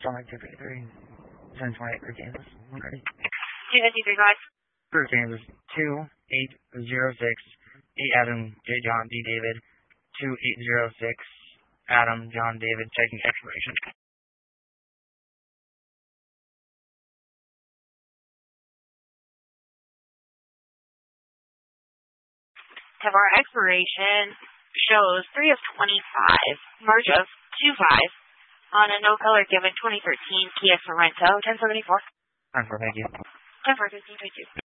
Sonic 253, 1028 for Kansas. I'm ready. 253, guys. For Kansas, 2806, 8 Adam, J. John, D. David, 2806, Adam, John, David, taking expiration. Have our expiration shows 3 of 25, merge of 25, on a no color given 2013 Kia Sorento 1074. 10-4, thank you. 10-4, 15, 22.